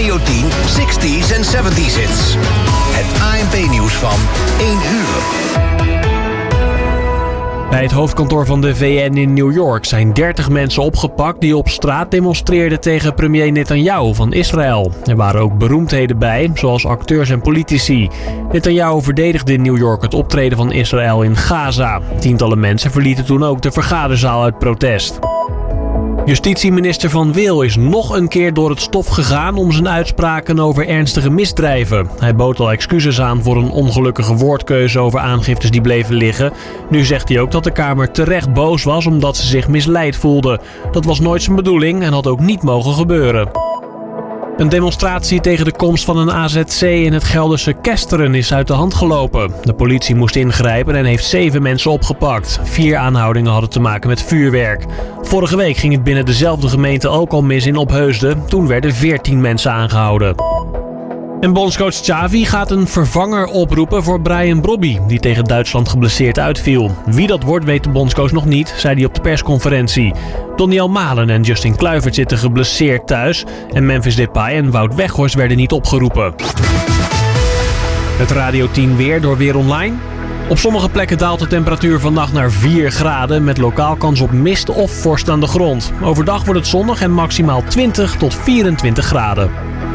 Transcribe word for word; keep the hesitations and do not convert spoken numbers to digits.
Radio tien zestig's en zeventig's hits. Het A N P-nieuws van één uur. Bij het hoofdkantoor van de V N in New York zijn dertig mensen opgepakt die op straat demonstreerden tegen premier Netanyahu van Israël. Er waren ook beroemdheden bij, zoals acteurs en politici. Netanyahu verdedigde in New York het optreden van Israël in Gaza. Tientallen mensen verlieten toen ook de vergaderzaal uit protest. Justitieminister Van Wil is nog een keer door het stof gegaan om zijn uitspraken over ernstige misdrijven. Hij bood al excuses aan voor een ongelukkige woordkeuze over aangiftes die bleven liggen. Nu zegt hij ook dat de Kamer terecht boos was omdat ze zich misleid voelde. Dat was nooit zijn bedoeling en had ook niet mogen gebeuren. Een demonstratie tegen de komst van een A Z C in het Gelderse Kesteren is uit de hand gelopen. De politie moest ingrijpen en heeft zeven mensen opgepakt. Vier aanhoudingen hadden te maken met vuurwerk. Vorige week ging het binnen dezelfde gemeente ook al mis in Opheusden. Toen werden veertien mensen aangehouden. En bondscoach Xavi gaat een vervanger oproepen voor Brian Brobby, die tegen Duitsland geblesseerd uitviel. Wie dat wordt weet de bondscoach nog niet, zei hij op de persconferentie. Donny Malen en Justin Kluivert zitten geblesseerd thuis en Memphis Depay en Wout Weghorst werden niet opgeroepen. Het Radio tien weer door Weer Online. Op sommige plekken daalt de temperatuur vannacht naar vier graden met lokaal kans op mist of vorst aan de grond. Overdag wordt het zonnig en maximaal twintig tot vierentwintig graden.